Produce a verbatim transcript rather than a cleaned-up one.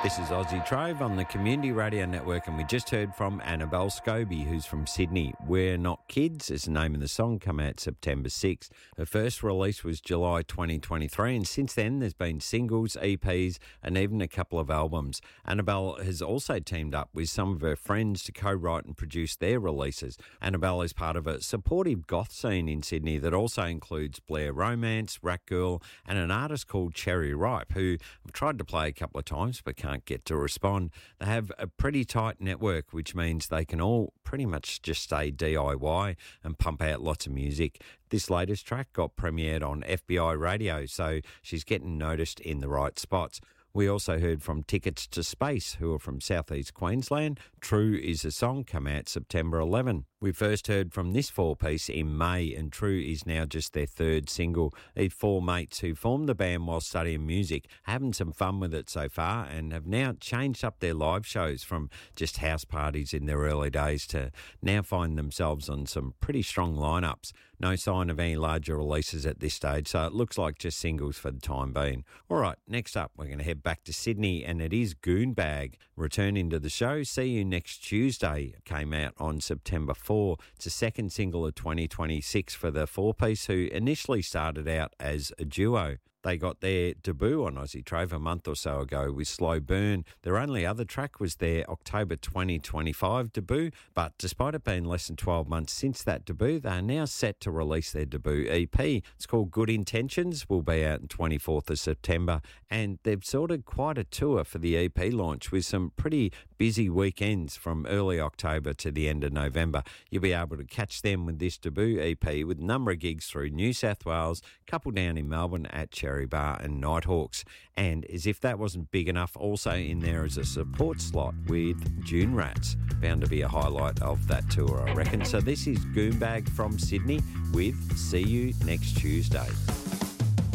This is Aussie Trove on the Community Radio Network, and we just heard from Annabelle Scobie, who's from Sydney. We're Not Kids is the name of the song, come out September sixth. Her first release was July twenty twenty-three, and since then there's been singles, E Ps, and even a couple of albums. Annabelle has also teamed up with some of her friends to co-write and produce their releases. Annabelle is part of a supportive goth scene in Sydney that also includes Blair Romance, Rat Girl, and an artist called Cherry Ripe, who I've tried to play a couple of times but can't get to respond. They have a pretty tight network, which means they can all pretty much just stay D I Y and pump out lots of music. This latest track got premiered on F B I Radio, so she's getting noticed in the right spots. We also heard from Tickets to Space, who are from southeast Queensland. True is a song, come out September eleventh. We first heard from this four-piece in May, and True is now just their third single. These four mates who formed the band while studying music, having some fun with it so far, and have now changed up their live shows from just house parties in their early days to now find themselves on some pretty strong lineups. No sign of any larger releases at this stage, so it looks like just singles for the time being. All right, next up, we're going to head back to Sydney, and it is Goonbag returning to the show. See You Next Tuesday came out on September fourth. It's a second single of twenty twenty-six for the four-piece, who initially started out as a duo. They got their debut on Aussie Trove a month or so ago with Slow Burn. Their only other track was their October twenty twenty-five debut, but despite it being less than twelve months since that debut, they are now set to release their debut E P. It's called Good Intentions, will be out on twenty-fourth of September, and they've sorted quite a tour for the E P launch with some pretty busy weekends from early October to the end of November. You'll be able to catch them with this debut E P with a number of gigs through New South Wales, a couple down in Melbourne at Cherry Bar and Nighthawks. And as if that wasn't big enough, also in there is a support slot with June Rats. Bound to be a highlight of that tour, I reckon. So this is Goonbag from Sydney with See You Next Tuesday.